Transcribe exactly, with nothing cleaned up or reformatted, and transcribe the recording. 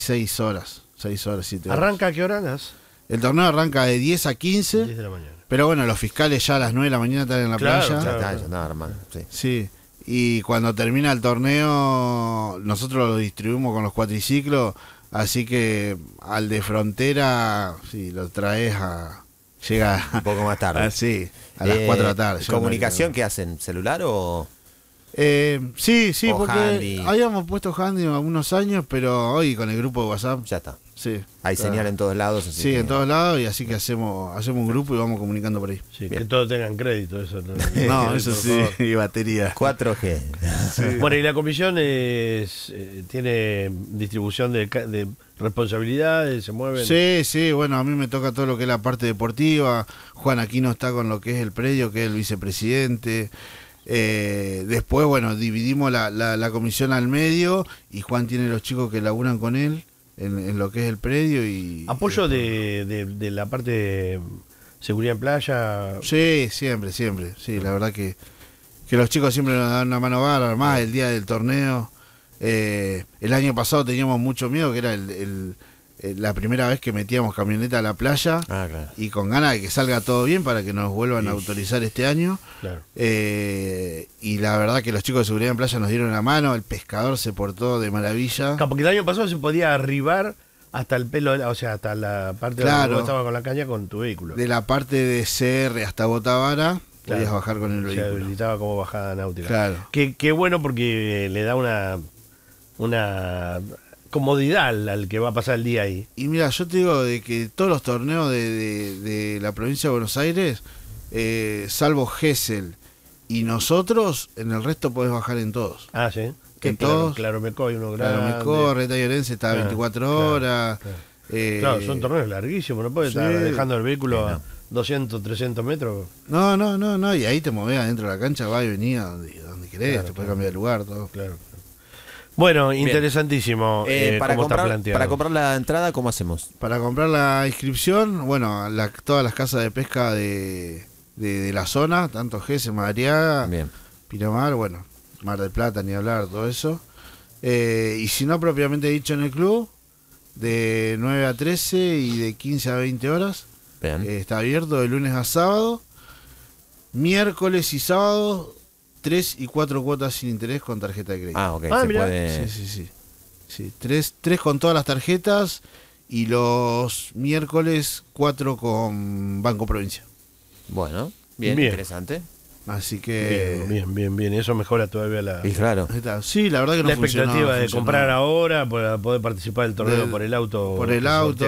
seis horas, seis horas, siete horas. ¿Arranca a qué hora las? El torneo arranca de diez a quince. diez de la mañana. Pero bueno, los fiscales ya a las nueve de la mañana están en la Claro, playa. claro. Ya está, ya está, hermano. Sí. Sí. Y cuando termina el torneo, nosotros lo distribuimos con los cuatriciclos. Así que al de frontera, sí, lo traes a. Llega. Un poco más tarde. A, sí, a las Eh, cuatro de la tarde. ¿Comunicación qué hacen? ¿Celular o...? Eh, sí, sí, O porque handy. habíamos puesto handy algunos años, pero hoy con el grupo de WhatsApp. Ya está. Sí. Hay está. señal en todos lados. Así Sí, que... en todos lados, y así que hacemos hacemos un grupo y vamos comunicando por ahí. Sí, Bien. que todos tengan crédito, eso. No, No, eso por sí, favor. y batería. cuatro G. Bueno, y la comisión es, eh, tiene distribución de, ca- de responsabilidades, se mueven. Sí, sí, bueno, a mí me toca todo lo que es la parte deportiva. Juan Aquino está con lo que es el predio, que es el vicepresidente. Eh, después, bueno, dividimos la, la, la comisión al medio y Juan tiene los chicos que laburan con él en, en lo que es el predio. y Apoyo y de, de, de la parte de seguridad en playa. Sí, siempre, siempre. Sí, la verdad que, que los chicos siempre nos dan una mano bárbara, más el día del torneo. Eh, el año pasado teníamos mucho miedo, que era el, el- el- la primera vez que metíamos camioneta a la playa, Ah, claro. y con ganas de que salga todo bien para que nos vuelvan a Sí. autorizar este año. Claro. Eh, y la verdad que los chicos de seguridad en playa nos dieron la mano, el pescador se portó de maravilla. Claro, porque el año pasado se podía arribar hasta el pelo, o sea, hasta la parte Claro. donde vos estabas con la caña con tu vehículo. De la parte de C R hasta Botavara, Claro. podías bajar con el Se vehículo. habilitaba como bajada náutica. Claro. Qué, qué bueno porque le da una, una comodidad al, al que va a pasar el día ahí. Y mira, yo te digo de que todos los torneos de, de- de la provincia de Buenos Aires, eh, salvo Gesell y nosotros, en el resto podés bajar en todos. Ah, sí. Que En claro, todos. claro, me coge uno Claro, grande. me corre, Tallarense está Claro, veinticuatro claro, horas. claro. eh, Claro, son torneos larguísimos, no puedes sí. estar dejando el vehículo Sí, no. a doscientos, trescientos metros. No, no, no, no, y ahí te movés adentro de la cancha, va y venía donde, donde querés, Claro, te puedes claro. cambiar de lugar, todo. Claro. Bueno, interesantísimo Eh, eh, para, cómo está comprar, planteado. para comprar la entrada, ¿cómo hacemos? Para comprar la inscripción, bueno, la- todas las casas de pesca de, de, de la zona, tanto Gesell, Madariaga, Bien. Pinamar, bueno, Mar del Plata, ni hablar, todo eso. Eh, y si no, propiamente dicho en el club, de nueve a trece y de quince a veinte horas. Bien. Eh, está abierto de lunes a sábado. Miércoles y sábado, tres y cuatro cuotas sin interés con tarjeta de crédito. Ah, ok. Ah, se mirá. puede... Sí, sí, sí. Sí, tres, tres con todas las tarjetas y los miércoles cuatro con Banco Provincia. Bueno, bien, Bien. interesante. Así que... Bien, bien, bien, bien. Eso mejora todavía la, Y claro. Ahí está. Sí, la verdad que no la funcionó, expectativa de funcionó. comprar ahora para poder participar del torneo Del- por el auto. por el que auto. sortea